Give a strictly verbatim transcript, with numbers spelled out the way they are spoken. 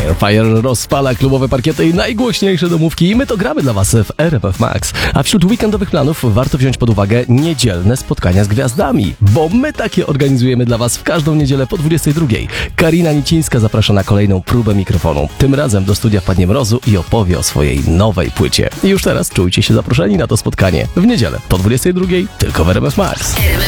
Fire. Fire rozpala klubowe parkiety i najgłośniejsze domówki i my to gramy dla Was w R M F Max. A wśród weekendowych planów warto wziąć pod uwagę niedzielne spotkania z gwiazdami, bo my takie organizujemy dla Was w każdą niedzielę po dwudziestej drugiej. Karina Nicińska zaprasza na kolejną próbę mikrofonu. Tym razem do studia wpadnie Mrozu i opowie o swojej nowej płycie. I już teraz czujcie się zaproszeni na to spotkanie w niedzielę po dwudziestej drugiej tylko w R M F Max.